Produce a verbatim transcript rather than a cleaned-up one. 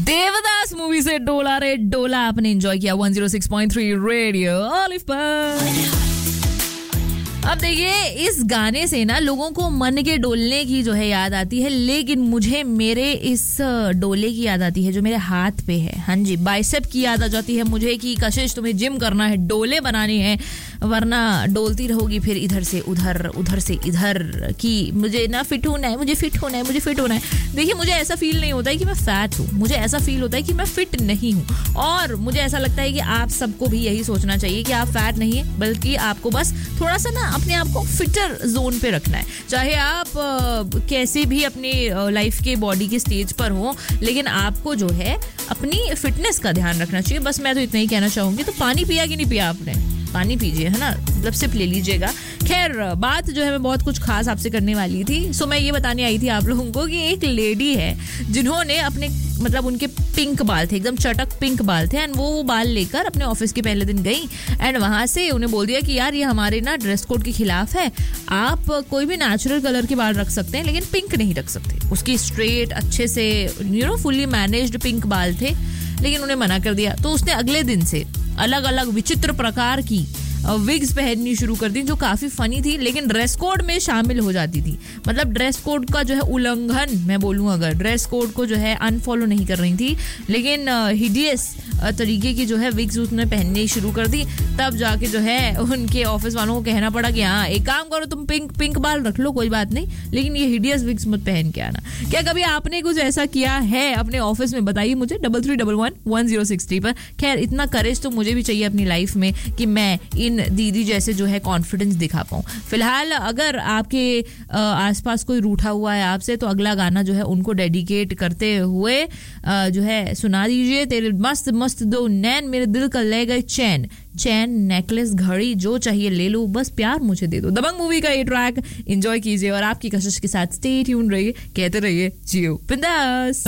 Devdas movie से डोला रे डोला आपने एंजॉय किया one oh six point three radio olive पर। अब देखिए, इस गाने से ना लोगों को मन के डोलने की जो है याद आती है, लेकिन मुझे मेरे इस डोले की याद आती है जो मेरे हाथ पे है। हाँ जी, बाइसेप की याद आ जाती है मुझे कि कशिश तुम्हें जिम करना है, डोले बनाने हैं, वरना डोलती रहोगी फिर इधर से उधर उधर से इधर कि मुझे ना फिट होना है, मुझे फिट होना है, मुझे फिट होना है। देखिए, मुझे ऐसा फील नहीं होता है कि मैं फैट हूँ, मुझे ऐसा फील होता है कि मैं फिट नहीं हूँ। और मुझे ऐसा लगता है कि आप सबको भी यही सोचना चाहिए कि आप फैट नहीं है, बल्कि आपको बस थोड़ा सा ना अपने आप को फिटर जोन पे रखना है। चाहे आप आ, कैसे भी अपनी लाइफ के बॉडी के स्टेज पर हो, लेकिन आपको जो है अपनी फिटनेस का ध्यान रखना चाहिए। बस मैं तो इतना ही कहना चाहूंगी। तो पानी पिया कि नहीं पिया आपने? पानी पीजिए, है ना, मतलब सिप ले लीजिएगा। खैर, बात जो है मैं बहुत कुछ खास आपसे करने वाली थी। सो मैं ये बताने आई थी आप लोगों को कि एक लेडी है जिन्होंने अपने मतलब उनके पिंक बाल थे, एकदम चटक पिंक बाल थे, एंड वो वो बाल लेकर अपने ऑफिस के पहले दिन गई एंड वहां से उन्हें बोल दिया कि यार ये हमारे ना ड्रेस कोड के खिलाफ है, आप कोई भी नेचुरल कलर के बाल रख सकते हैं लेकिन पिंक नहीं रख सकते। उसकी स्ट्रेट अच्छे से you know fully managed pink बाल थे, लेकिन उन्हें मना कर दिया। तो उसने अगले दिन से अलग अलग विचित्र प्रकार की विग्स पहननी शुरू कर दी, जो काफी फनी थी, लेकिन ड्रेस कोड में शामिल हो जाती थी। मतलब ड्रेस कोड का जो है उल्लंघन, मैं बोलूं अगर, ड्रेस कोड को जो है अनफॉलो नहीं कर रही थी, लेकिन हिडियस तरीके की जो है विग्स उसने पहननी शुरू कर दी। तब जाके जो है उनके ऑफिस वालों को कहना पड़ा कि हाँ, एक काम करो, तुम पिंक पिंक बाल रख लो, कोई बात नहीं, लेकिन ये हिडियस विग्स मत पहन के आना। क्या कभी आपने कुछ ऐसा किया है अपने ऑफिस में? बताइए मुझे double three double one one zero six three पर। खैर, इतना करेज तो मुझे भी चाहिए अपनी लाइफ में कि मैं इन दीदी जैसे जो है कॉन्फिडेंस दिखा पाऊं। फिलहाल अगर आपके आसपास कोई रूठा हुआ है आपसे, तो अगला गाना जो है उनको डेडिकेट करते हुए जो है सुना दीजिए। तेरे मस्त मस्त दो नैन मेरे दिल का ले गए चैन, चैन नेकलेस घड़ी जो चाहिए ले लो, बस प्यार मुझे दे दो। दबंग मूवी का ये ट्रैक एंजॉय कीजिए और आपकी कशिश के साथ स्टे ट्यून रहिए, कहते रहिए जियो बिंदास।